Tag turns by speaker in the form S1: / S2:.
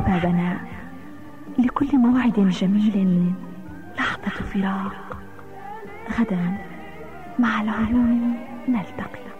S1: أحبابنا، لكل موعد جميل لحظة فراق. غدا مع العيون نلتقي.